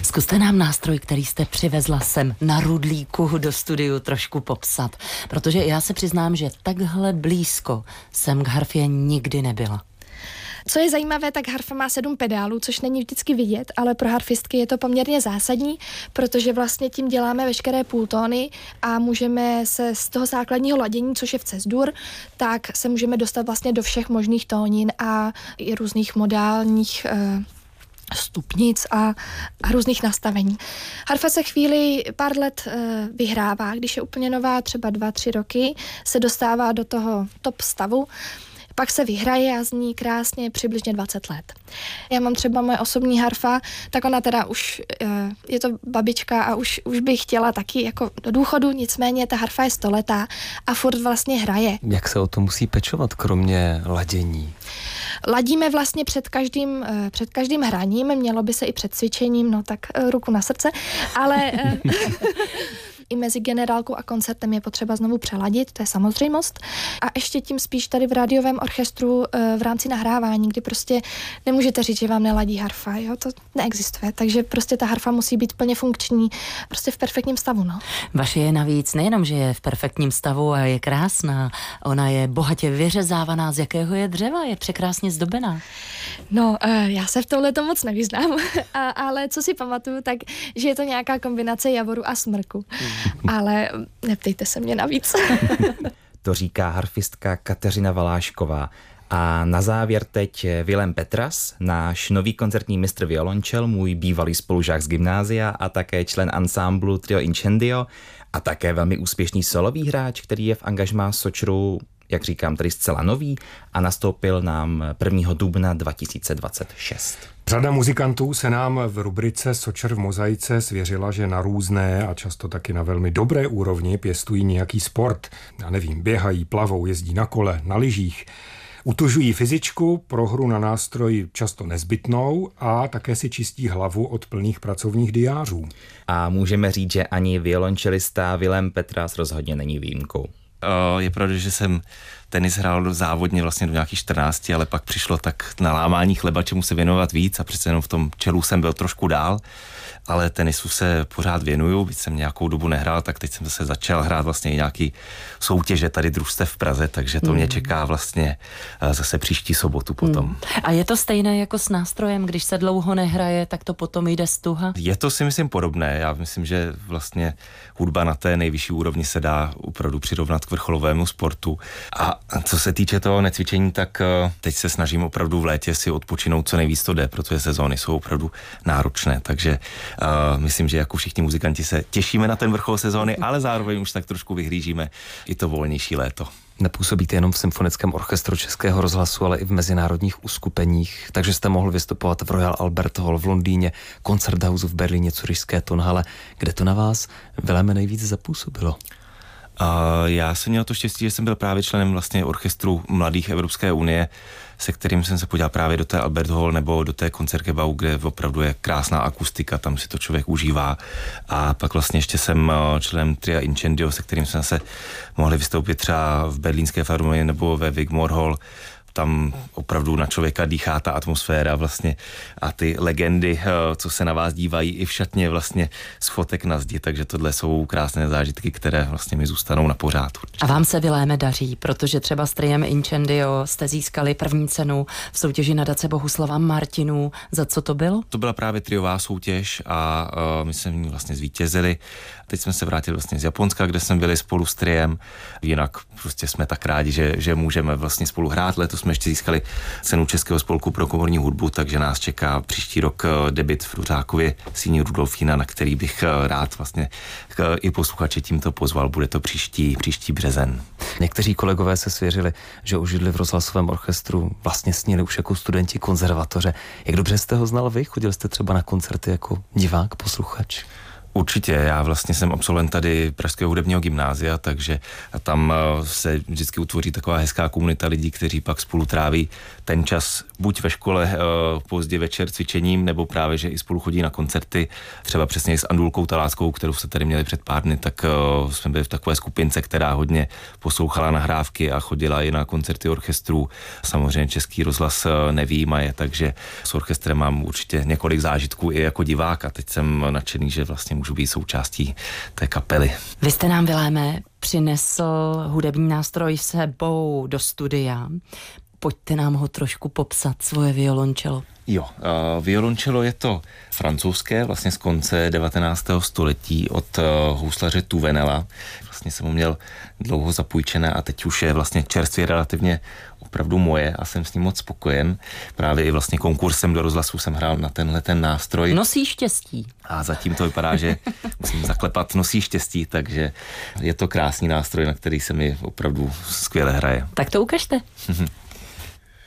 Zkuste nám nástroj, který jste přivezla sem na Rudlíku do studiu, trošku popsat, protože já se přiznám, že takhle blízko jsem k harfě nikdy nebyla. Co je zajímavé, tak harfa má 7 pedálů, což není vždycky vidět, ale pro harfistky je to poměrně zásadní, protože vlastně tím děláme veškeré půltóny a můžeme se z toho základního ladění, což je v C-dur, tak se můžeme dostat vlastně do všech možných tónin a i různých modálních stupnic a různých nastavení. Harfa se chvíli pár let vyhrává, když je úplně nová, třeba 2-3 roky, se dostává do toho top stavu, pak se vyhraje a zní krásně přibližně 20 let. Já mám třeba moje osobní harfa, tak ona teda už je to babička a už by chtěla taky jako do důchodu, nicméně ta harfa je 100letá a furt vlastně hraje. Jak se o to musí pečovat, kromě ladění? Ladíme vlastně před každým hraním, mělo by se i před cvičením, no tak ruku na srdce, ale i mezi generálkou a koncertem je potřeba znovu přeladit, to je samozřejmost. A ještě tím spíš tady v rádiovém orchestru v rámci nahrávání, kdy prostě nemůžete říct, že vám neladí harfa, jo, to neexistuje, takže prostě ta harfa musí být plně funkční, prostě v perfektním stavu, no. Vaše je navíc nejenom, že je v perfektním stavu a je krásná, ona je bohatě vyřezávaná, z jakého je dřeva, je překrásně zdobená. No, já se v tomhle to moc nevyznám, ale co si pamatuju, tak, že je to nějaká kombinace javoru a smrku. Ale neptejte se mě navíc. To říká harfistka Kateřina Valášková. A na závěr teď Vilém Petras, náš nový koncertní mistr violončel, můj bývalý spolužák z gymnázia a také člen ansámblu Trio Incendio a také velmi úspěšný solový hráč, který je v angažmá Sočru, jak říkám, tady zcela nový a nastoupil nám 1. dubna 2026. Řada muzikantů se nám v rubrice Sočer v mozaice svěřila, že na různé a často taky na velmi dobré úrovni pěstují nějaký sport. Já nevím, běhají, plavou, jezdí na kole, na lyžích. Utužují fyzičku, pro hru na nástroji často nezbytnou a také si čistí hlavu od plných pracovních diářů. A můžeme říct, že ani violončelista Vilém Petras rozhodně není výjimkou. Je pravda, že jsem tenis hrál závodně vlastně do nějakých 14, ale pak přišlo tak na lámání chleba, čemu se věnovat víc a přece jenom v tom čelu jsem byl trošku dál, ale tenisu se pořád věnuju, byť jsem nějakou dobu nehrál, tak teď jsem zase začal hrát vlastně i nějaký soutěže tady družstev v Praze, takže to mě čeká vlastně zase příští sobotu potom. A je to stejné jako s nástrojem, když se dlouho nehraje, tak to potom jde stuha? Je to si myslím podobné, já myslím, že vlastně hudba na té nejvyšší úrovni se dá opravdu přirovnat k vrcholovému sportu a co se týče toho necvičení, tak teď se snažím opravdu v létě si odpočinout co nejvíc to jde, protože sezóny jsou opravdu náročné, takže myslím, že jako všichni muzikanti se těšíme na ten vrchol sezóny, ale zároveň už tak trošku vyhlížíme i to volnější léto. Nepůsobíte jenom v Symfonickém orchestru Českého rozhlasu, ale i v mezinárodních uskupeních, takže jste mohl vystupovat v Royal Albert Hall v Londýně, Koncerthaus v Berlíně, Curyšské Tonhalle. Kde to na vás, Viléme, nejvíc zapůsobilo? Já jsem měl to štěstí, že jsem byl právě členem vlastně orchestru mladých Evropské unie, se kterým jsem se podíval právě do té Albert Hall nebo do té Koncertgebau, kde opravdu je krásná akustika, tam si to člověk užívá. A pak vlastně ještě jsem členem Tria Incendio, se kterým jsme se mohli vystoupit třeba v berlínské filharmonii nebo ve Wigmore Hall. Tam opravdu na člověka dýchá ta atmosféra vlastně a ty legendy, co se na vás dívají i v šatně vlastně z fotek na zdi, takže tohle jsou krásné zážitky, které vlastně mi zůstanou na pořád. A vám se, Viléme, daří, protože třeba s Triem Incendio jste získali první cenu v soutěži nadace Bohuslava Martinů. Za co to bylo? To byla právě triová soutěž a my jsme v ní vlastně zvítězili. Teď jsme se vrátili vlastně z Japonska, kde jsme byli spolu s Triem. Jinak prostě jsme tak rádi, že můžeme vlastně spolu hrát. Letos jsme ještě získali cenu Českého spolku pro komorní hudbu, takže nás čeká příští rok debut v Dvořákově Síni Rudolfína, na který bych rád vlastně i posluchače tímto pozval. Bude to příští březen. Někteří kolegové se svěřili, že užili v rozhlasovém orchestru, vlastně snili už jako studenti konzervatoře. Jak dobře jste ho znal vy? Chodil jste třeba na koncerty jako divák, posluchač? Určitě, já vlastně jsem absolvent tady Pražského hudebního gymnázia, takže tam se vždycky utvoří taková hezká komunita lidí, kteří pak spolu tráví ten čas buď ve škole pozdě večer cvičením, nebo právě, že i spolu chodí na koncerty. Třeba přesně s Andulkou Taláckou, kterou se tady měli před pár dny, tak jsme byli v takové skupince, která hodně poslouchala nahrávky a chodila i na koncerty orchestrů. Samozřejmě Český rozhlas nevyjímaje, takže s orchestrem mám určitě několik zážitků i jako divák a teď jsem nadšený, že vlastně můžu být součástí té kapely. Vy jste nám, Viléme, přinesl hudební nástroj sebou do studia. Pojďte nám ho trošku popsat, svoje violončelo. Jo, violončelo je to francouzské, vlastně z konce 19. století od houslaře Tuvenela. Vlastně jsem ho měl dlouho zapůjčené a teď už je vlastně čerstvě relativně opravdu moje a jsem s ním moc spokojen. Právě i vlastně konkursem do rozhlasu jsem hrál na tenhle ten nástroj. Nosí štěstí. A zatím to vypadá, že musím zaklepat, nosí štěstí, takže je to krásný nástroj, na který se mi opravdu skvěle hraje. Tak to ukažte.